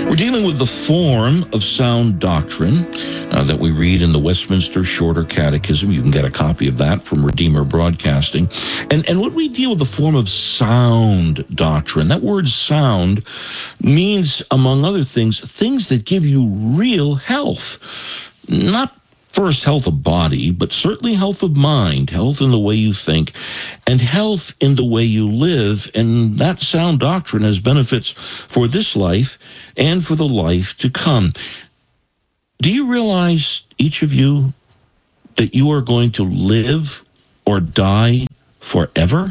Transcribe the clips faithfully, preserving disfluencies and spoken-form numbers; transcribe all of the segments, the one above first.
We're dealing with the form of sound doctrine uh, that we read in the Westminster Shorter Catechism. You can get a copy of that from Redeemer Broadcasting. And, and when we deal with the form of sound doctrine, that word sound means, among other things, things that give you real health. Not first health of body, but certainly health of mind, health in the way you think, and health in the way you live. And that sound doctrine has benefits for this life and for the life to come. Do you realize, each of you, that you are going to live or die forever?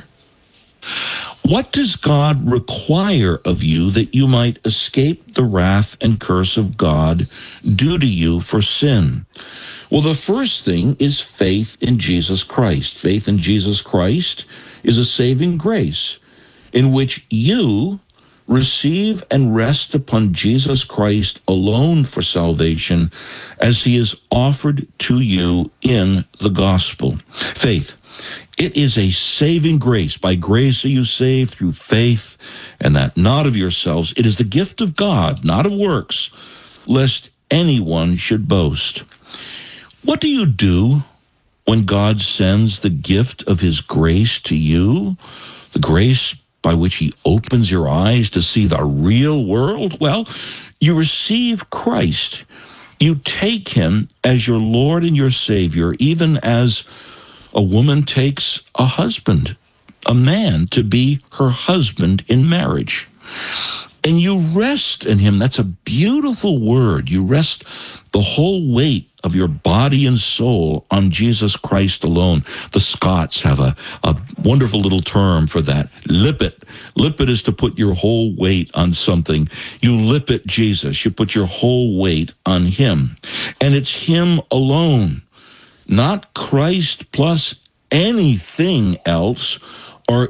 What does God require of you that you might escape the wrath and curse of God due to you for sin? Well, the first thing is faith in Jesus Christ. Faith in Jesus Christ is a saving grace in which you receive and rest upon Jesus Christ alone for salvation as he is offered to you in the gospel. Faith. It is a saving grace. By grace are you saved through faith, and that not of yourselves. It is the gift of God, not of works, lest anyone should boast. What do you do when God sends the gift of his grace to you? The grace by which he opens your eyes to see the real world? Well, you receive Christ. You take him as your Lord and your Savior, even as a woman takes a husband, a man, to be her husband in marriage. And you rest in him. That's a beautiful word. You rest the whole weight of your body and soul on Jesus Christ alone. The Scots have a, a wonderful little term for that. Lip it. Lip it is to put your whole weight on something. You lip it Jesus. You put your whole weight on him. And it's him alone, not Christ plus anything else or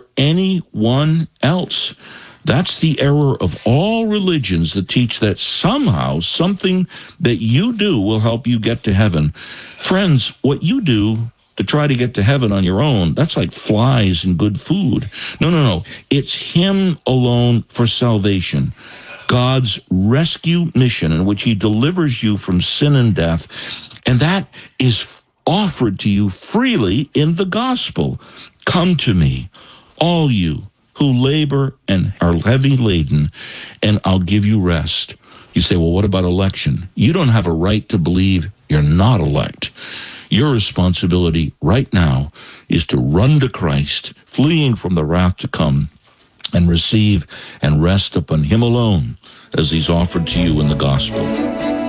anyone else. That's the error of all religions that teach that somehow something that you do will help you get to heaven. Friends, what you do to try to get to heaven on your own, that's like flies in good food. No, no, no. It's him alone for salvation. God's rescue mission in which he delivers you from sin and death. And that is offered to you freely in the gospel. Come to me, all you who labor and are heavy laden, and I'll give you rest. You say, well, what about election? You don't have a right to believe you're not elect. Your responsibility right now is to run to Christ, fleeing from the wrath to come, and receive and rest upon him alone as he's offered to you in the gospel.